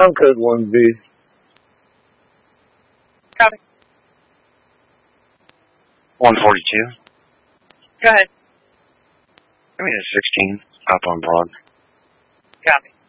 I'm code 1B. Copy. 142. Go ahead. Give me a 16 up on Broad. Copy.